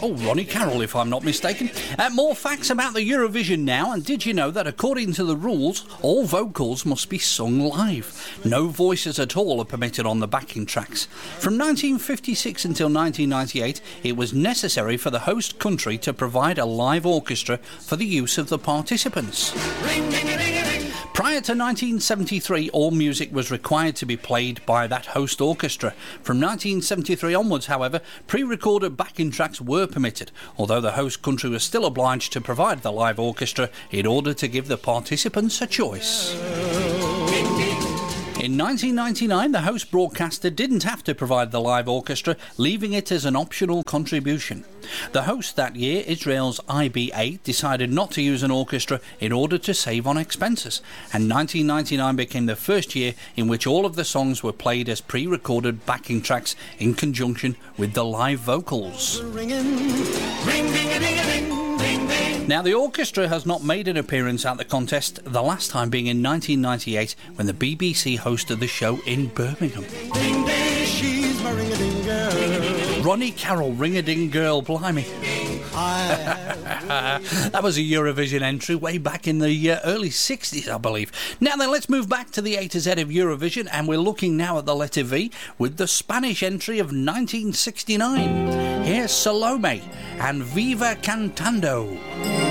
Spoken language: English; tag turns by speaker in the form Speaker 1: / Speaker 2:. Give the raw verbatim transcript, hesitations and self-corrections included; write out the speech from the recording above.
Speaker 1: Oh, Ronnie Carroll, if I'm not mistaken. Uh, more facts about the Eurovision now, and did you know that according to the rules, all vocals must be sung live? No voices at all are permitted on the backing tracks. From nineteen fifty-six until nineteen ninety-eight, it was necessary for the host country to provide a live orchestra for the use of the participants. Ring, ding, ding, ding. Prior to nineteen seventy-three, all music was required to be played by that host orchestra. From nineteen seventy-three onwards, however, pre-recorded backing tracks were permitted, although the host country was still obliged to provide the live orchestra in order to give the participants a choice. In nineteen ninety-nine, the host broadcaster didn't have to provide the live orchestra, leaving it as an optional contribution. The host that year, Israel's I B A, decided not to use an orchestra in order to save on expenses, and nineteen ninety-nine became the first year in which all of the songs were played as pre-recorded backing tracks in conjunction with the live vocals. Now, the orchestra has not made an appearance at the contest, the last time being in nineteen ninety-eight when the B B C hosted the show in Birmingham. Ding, ding, she's my ring-a-ding girl. Ronnie Carroll, Ring-a-Ding Girl, blimey. That was a Eurovision entry way back in the uh, early sixties, I believe. Now then, let's move back to the A to Z of Eurovision, and we're looking now at the letter V with the Spanish entry of nineteen sixty-nine. Here's Salome and Viva Cantando.